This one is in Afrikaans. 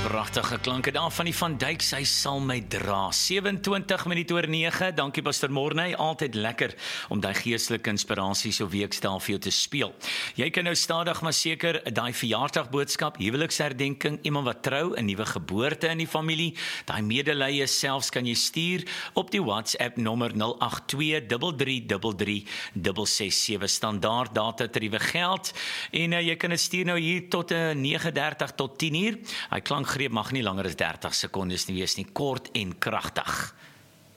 Pragtige klanke daar van die Van Dijk, sy sal my dra. 27 minute oor 9, dankie Pastor Morney, altyd lekker om die geestelike inspirasie so weekstel vir jou te speel. Jy kan nou stadig maar seker die verjaardagboodskap, huweliksherdenking, iemand wat trou, 'n nuwe geboorte in die familie, die medelee selfs kan jy stuur op die WhatsApp nommer 082333367, standaard datatariewe geld, en jy kan dit stuur nou hier tot 9:30 tot 10 uur. Hy klankgreep mag nie langer as 30 sekondes nie wees nie, kort en kragtig.